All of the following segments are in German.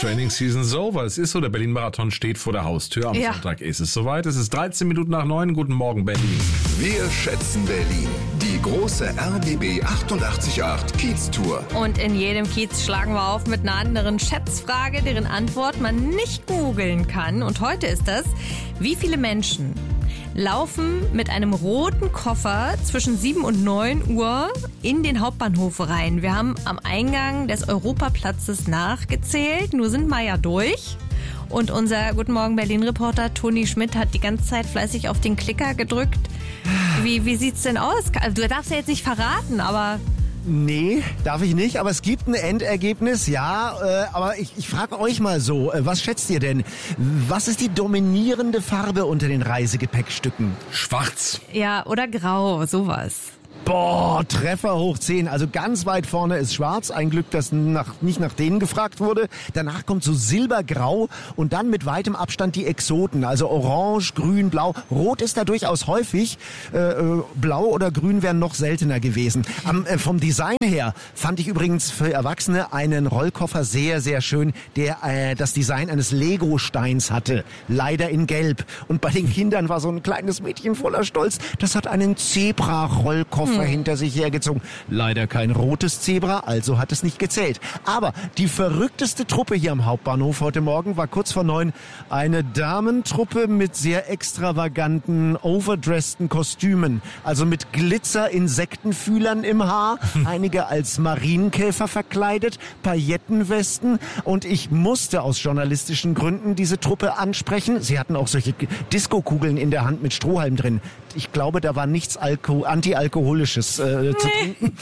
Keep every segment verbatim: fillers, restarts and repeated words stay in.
Training Season is over. Es ist so, der Berlin-Marathon steht vor der Haustür. Am Ja. Sonntag ist es soweit. Es ist dreizehn Minuten nach neun. Guten Morgen, Berlin. Wir schätzen Berlin. Die große R B B achtundachtzig Komma acht Kiez-Tour. Und in jedem Kiez schlagen wir auf mit einer anderen Schätzfrage, deren Antwort man nicht googeln kann. Und heute ist das: Wie viele Menschen laufen mit einem roten Koffer zwischen sieben und neun Uhr in den Hauptbahnhof rein? Wir haben am Eingang des Europaplatzes nachgezählt. Nur sind wir ja durch. Und unser Guten Morgen Berlin-Reporter Toni Schmidt hat die ganze Zeit fleißig auf den Klicker gedrückt. Wie, wie sieht's denn aus? Du darfst ja jetzt nicht verraten, aber... Nee, darf ich nicht, aber es gibt ein Endergebnis, ja. Äh, aber ich, ich frage euch mal so, äh, was schätzt ihr denn? Was ist die dominierende Farbe unter den Reisegepäckstücken? Schwarz. Ja, oder grau, sowas. Boah, Treffer hoch zehn. Also ganz weit vorne ist schwarz. Ein Glück, dass nach, nicht nach denen gefragt wurde. Danach kommt so silbergrau und dann mit weitem Abstand die Exoten. Also orange, grün, blau. Rot ist da durchaus häufig. Äh, blau oder grün wären noch seltener gewesen. Am, äh, vom Design her fand ich übrigens für Erwachsene einen Rollkoffer sehr, sehr schön, der äh, das Design eines Lego-Steins hatte. Leider in gelb. Und bei den Kindern war so ein kleines Mädchen voller Stolz. Das hat einen Zebra-Rollkoffer hinter sich hergezogen. Leider kein rotes Zebra, also hat es nicht gezählt. Aber die verrückteste Truppe hier am Hauptbahnhof heute Morgen war kurz vor neun eine Damentruppe mit sehr extravaganten, overdressten Kostümen. Also mit Glitzer-Insektenfühlern im Haar, einige als Marienkäfer verkleidet, Paillettenwesten, und ich musste aus journalistischen Gründen diese Truppe ansprechen. Sie hatten auch solche Diskokugeln in der Hand mit Strohhalm drin. Ich glaube, da war nichts Alko- Anti-Alkoholisches äh, zu trinken.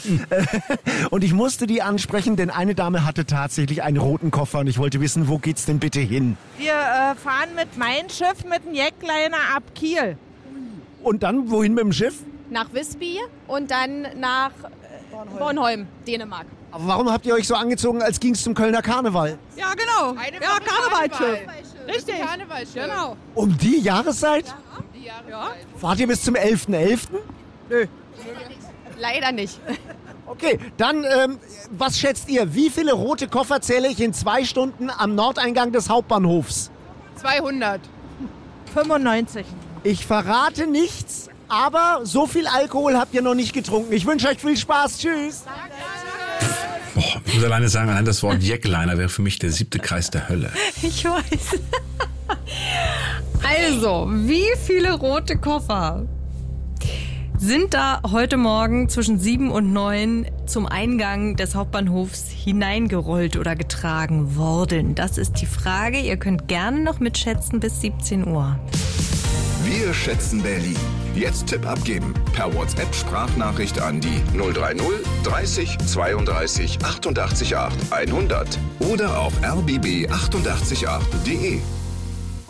Und ich musste die ansprechen, denn eine Dame hatte tatsächlich einen roten Koffer und ich wollte wissen, wo geht's denn bitte hin? Wir äh, fahren mit Mein Schiff mit dem Jackliner ab Kiel. Und dann, wohin mit dem Schiff? Nach Visby und dann nach äh, Bornholm, Dänemark. Aber warum habt ihr euch so angezogen, als ging's zum Kölner Karneval? Ja, genau. Eine ja, Woche Karnevalsschiff. Karneval. Richtig. Karnevalsschiff. Genau. Um die Jahreszeit? Um die Jahreszeit. Fahrt ihr bis zum elften elften? Nö. Leider nicht. Okay, dann, ähm, was schätzt ihr? Wie viele rote Koffer zähle ich in zwei Stunden am Nordeingang des Hauptbahnhofs? zweihundert. fünfundneunzig. Ich verrate nichts, aber so viel Alkohol habt ihr noch nicht getrunken. Ich wünsche euch viel Spaß. Tschüss. Boah, ich muss alleine sagen, allein das Wort Jackliner wäre für mich der siebte Kreis der Hölle. Ich weiß. Also, wie viele rote Koffer sind da heute Morgen zwischen sieben und neun zum Eingang des Hauptbahnhofs hineingerollt oder getragen worden? Das ist die Frage. Ihr könnt gerne noch mitschätzen bis siebzehn Uhr. Wir schätzen Berlin. Jetzt Tipp abgeben. Per WhatsApp-Sprachnachricht an die null drei null dreißig zweiunddreißig achtundachtzig acht hundert oder auf r b b achtundachtzig acht punkt d e.